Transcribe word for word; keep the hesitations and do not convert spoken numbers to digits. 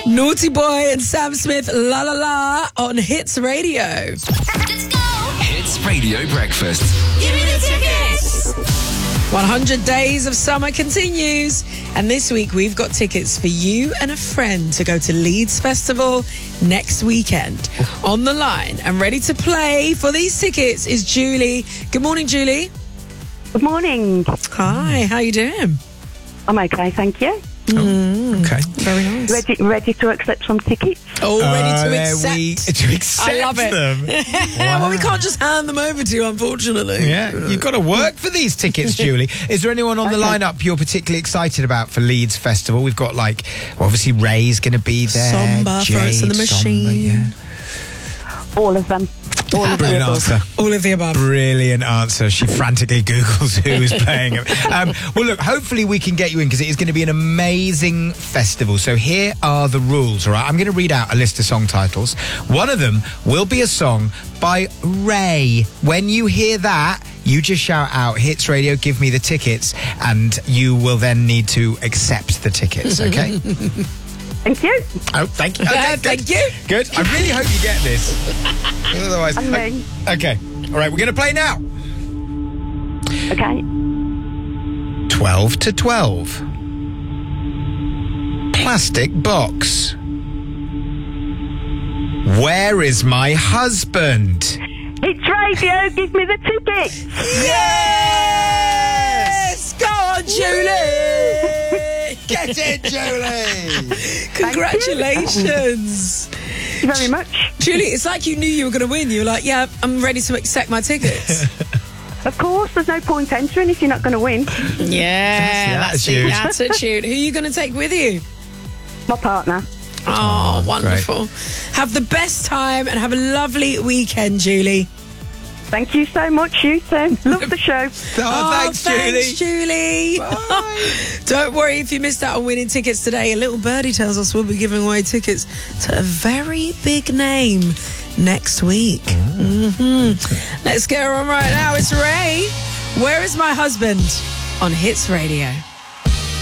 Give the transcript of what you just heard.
Naughty Boy and Sam Smith, La La La, on Hits Radio. Let's go! Hits Radio Breakfast. Give me the tickets! one hundred Days of Summer continues, and this week we've got tickets for you and a friend to go to Leeds Festival next weekend. On the line and ready to play for these tickets is Julie. Good morning, Julie. Good morning. Hi, how you doing? I'm okay, thank you. Mm, Okay. Very nice. Ready, ready to accept some tickets. Oh, ready Uh, to there accept. we- to accept I love it. them. Well, we can't just hand them over to you, unfortunately. Yeah, you've got to work for these tickets, Julie. Is there anyone on the lineup you're particularly excited about for Leeds Festival? We've got, like, well, obviously Ray's going to be there. Samba, Florence and the Jade, Samba, Machine. yeah. All of them. All of Brilliant them. answer. All of the above. Brilliant answer. She frantically Googles who is playing it. Um, well, look, hopefully we can get you in because it is going to be an amazing festival. So here are the rules, all right? I'm going to read out a list of song titles. One of them will be a song by Ray. When you hear that, you just shout out, Hits Radio, give me the tickets, and you will then need to accept the tickets, okay? Thank you. Oh, thank you. Okay, Uh, good. thank you. Good. I really hope you get this. Otherwise, And me. okay. All right, we're going to play now. Okay. twelve to twelve. Plastic box. Where is my husband? It's radio, give me the tickets. Yes! Go on, Julie! Get it, Julie! Congratulations. Thank you very much. Julie, it's like you knew you were going to win. You were like, yeah, I'm ready to accept my tickets. Of course, there's no point entering if you're not going to win. Yeah, That's the the attitude. Who are you going to take with you? My partner. Oh, wonderful. Have the best time and have a lovely weekend, Julie. Thank you so much, you too. Love the show. Oh, thanks, thanks, Julie. Julie. Don't worry if you missed out on winning tickets today. A little birdie tells us we'll be giving away tickets to a very big name next week. Mm-hmm. Let's get her on right now. It's Ray. Where is my husband? On Hits Radio.